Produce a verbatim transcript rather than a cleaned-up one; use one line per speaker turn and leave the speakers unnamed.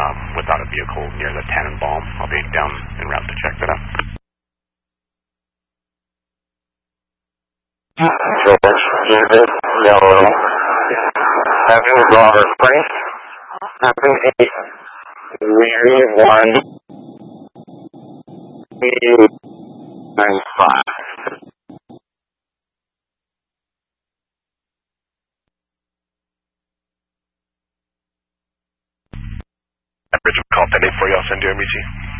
um, without a vehicle near the Tannenbaum. I'll be down en route to check that out.
George, David, Yellow, seven Robert Spring, seven eight, three one, three nine five.
Bridge will call pending for you. I'll send you M B C.